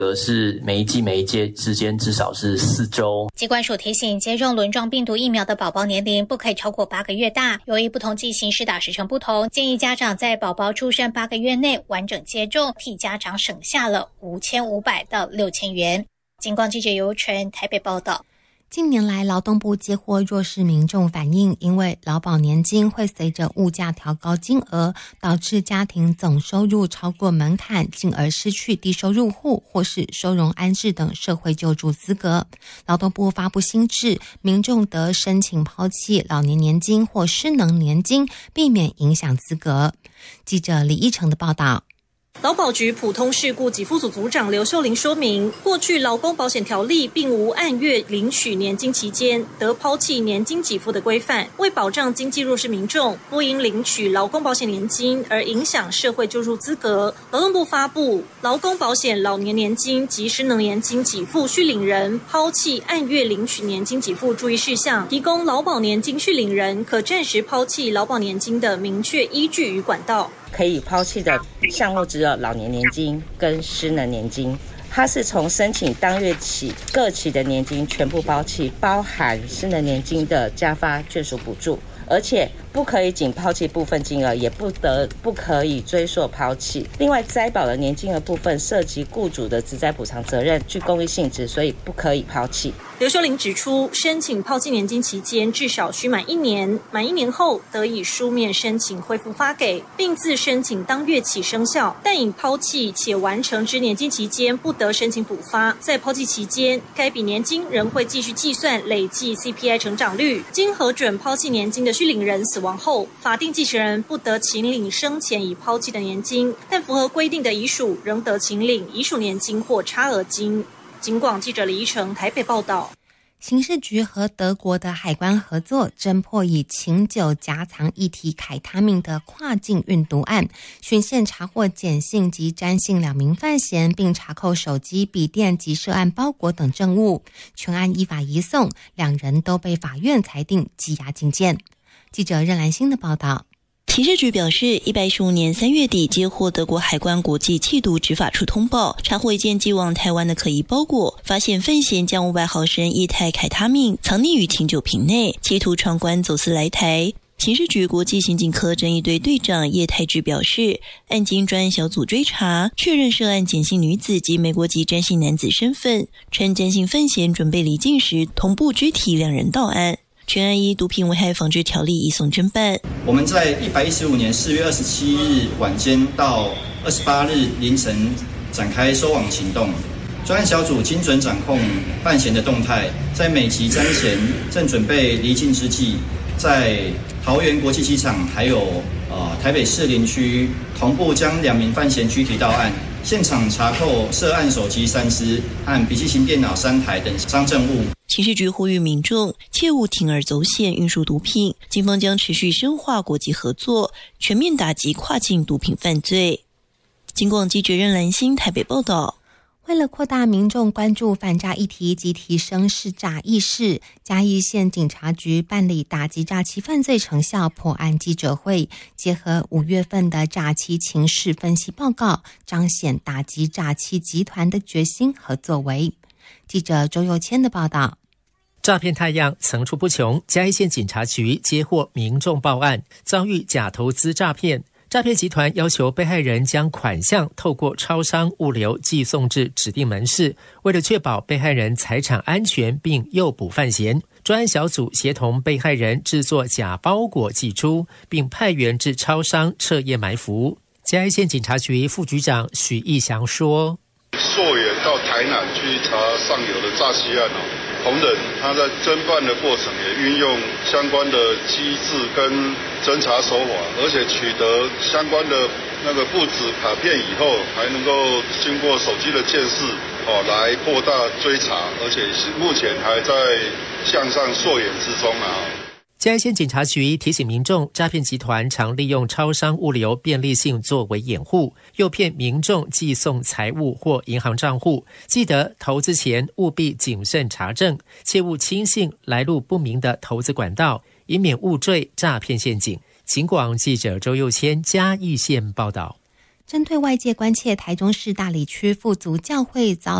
是每一届之间至少是4周。 疾管署提醒，接种轮状病毒疫苗的宝宝年龄不可以超过8个月大，由于不同剂型施打时程不同，建议家长在宝宝出生8个月内完整接种，替家长省下了5500到6000元。警广记者尤纯台北报道。 近年来，劳动部接获弱势民众反映，因为劳保年金会随着物价调高金额，导致家庭总收入超过门槛，进而失去低收入户或是收容安置等社会救助资格。劳动部发布新制，民众得申请抛弃老年年金或失能年金，避免影响资格。记者李义成的报道。 劳保局普通事故给付组组长刘秀玲说明，过去劳工保险条例并无按月领取年金期间得抛弃年金给付的规范，为保障经济弱势民众不因领取劳工保险年金而影响社会救助资格，劳动部发布劳工保险老年年金及失能年金给付续领人抛弃按月领取年金给付注意事项，提供劳保年金续领人可暂时抛弃劳保年金的明确依据与管道。 可以抛弃的项目只有老年年金跟失能年金，它是从申请当月起各期的年金全部抛弃，包含失能年金的加发眷属补助，而且不可以仅抛弃部分金额，也不可以追溯抛弃。另外，灾保的年金额部分涉及雇主的职灾补偿责任，具公益性质，所以不可以抛弃。 刘秀玲指出，申请抛弃年金期间至少需满1年，满1年后得以书面申请恢复发给，并自申请当月起生效。但已抛弃且完成之年金期间不得申请补发，在抛弃期间，该笔年金仍会继续计算累计 CPI 成长率。经核准抛弃年金的续领人死亡后，法定继承人不得请领生前已抛弃的年金，但符合规定的遗属仍得请领遗属年金或差额金。警广记者李依成台北报道。 刑事局和德国的海关合作，侦破以琴酒夹藏液体凯他命的跨境运毒案，巡线查获碱性及詹性2名犯嫌，并查扣手机、笔电及涉案包裹等证物，全案依法移送，2人都被法院裁定羁押禁见。记者任兰欣的报道。 刑事局表示，115年3月底接获德国海关国际缉毒执法处通报，查获一件寄往台湾的可疑包裹，发现犯嫌将500毫升液态凯他命藏匿于琴酒瓶内，企图闯关走私来台。刑事局国际刑警科侦缉队队长叶泰志表示，案经专案小组追查，确认涉案碱性女子及美国籍詹姓男子身份，趁詹姓犯嫌准备离境时，同步拘提2人到案。全案依毒品危害防治条例移送侦办。 我们在115年4月27日晚间到28日凌晨展开收网行动，专案小组精准掌控犯嫌的动态，在美籍詹嫌正准备离境之际，在桃园国际机场还有台北士林区同步将2名犯嫌拘提到案，现场查扣涉案手机3只和笔记型电脑3台等赃证物。 刑事局呼吁民众切勿铤而走险运输毒品，警方将持续深化国际合作，全面打击跨境毒品犯罪。警广记者任兰欣台北报道。 为了扩大民众关注反诈议题及提升识诈意识，嘉义县警察局办理打击诈欺犯罪成效破案记者会，结合5月份的诈欺情势分析报告，彰显打击诈欺集团的决心和作为。记者周佑谦的报道。 诈骗太阳层出不穷，嘉义县警察局接获民众报案，遭遇假投资诈骗。诈骗集团要求被害人将款项透过超商物流寄送至指定门市，为了确保被害人财产安全并诱捕犯嫌，专案小组协同被害人制作假包裹寄出，并派员至超商彻夜埋伏。嘉义县警察局副局长许义祥说， 溯源到台南去查上游的诈欺案同仁他在侦办的过程也运用相关的机制跟侦查手法，而且取得相关的那个布置卡片以后，还能够经过手机的鉴识来扩大追查，而且目前还在向上溯源之中嘉义县警察局提醒民众，诈骗集团常利用超商物流便利性作为掩护，诱骗民众寄送财物或银行账户。记得投资前务必谨慎查证，切勿轻信来路不明的投资管道，以免误坠诈骗陷阱。警广记者周佑谦嘉义县报道。 针对外界关切台中市大里区富足教会遭